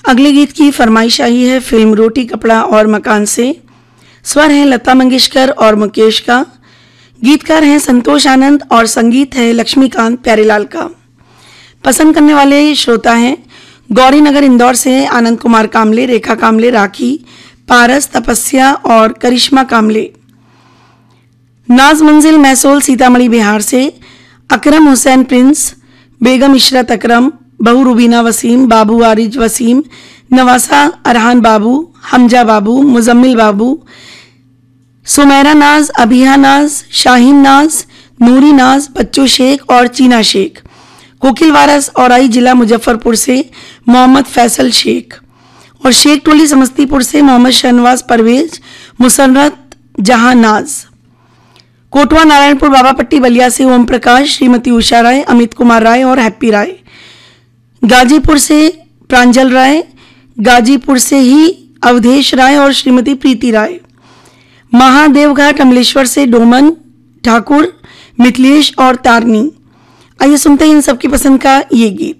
अगले गीत की फरमाइश आई है फिल्म रोटी कपड़ा और मकान से। स्वर है लता मंगेशकर और मुकेश का, गीतकार हैं संतोष आनंद और संगीत है लक्ष्मीकांत प्यारेलाल का। पसंद करने वाले श्रोता हैं गौरी नगर इंदौर से आनंद कुमार कामले, रेखा कामले, राखी, पारस, तपस्या और करिश्मा कामले। नाज मंजिल मैसोल सीतामढ़ी बिहार से अकरम हुसैन प्रिंस, बेगम इशरत अकरम, बहू रुबीना वसीम, बाबू आरिज वसीम, नवासा अरहान बाबू, हमजा बाबू, मुजम्मिल बाबू, सुमेरा नाज, अबिहा नाज, शाहीन नाज, नूरी नाज, बच्चू शेख और चीना शेख। कोकिल वारस औराई जिला मुजफ्फरपुर से मोहम्मद फैसल शेख और शेख टोली समस्तीपुर से मोहम्मद शहनवाज परवेज, मुसर्रत जहां नाज। कोटवा नारायणपुर बाबापट्टी बलिया से ओम प्रकाश, श्रीमती उषा राय, अमित कुमार राय और हैप्पी राय। गाजीपुर से प्रांजल राय, गाजीपुर से ही अवधेश राय और श्रीमती प्रीति राय। महादेवघाट अमलेश्वर से डोमन ठाकुर, मिथिलेश और तारनी। आइए सुनते हैं इन सबकी पसंद का ये गीत।